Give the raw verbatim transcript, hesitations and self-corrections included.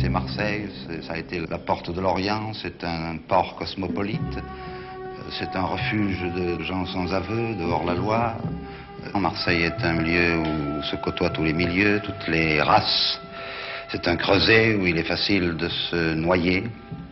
c'était Marseille, ça a été la porte de l'Orient, c'est un port cosmopolite, c'est un refuge de gens sans aveu, de hors-la-loi. Marseille est un lieu où se côtoient tous les milieux, toutes les races. C'est un creuset où il est facile de se noyer.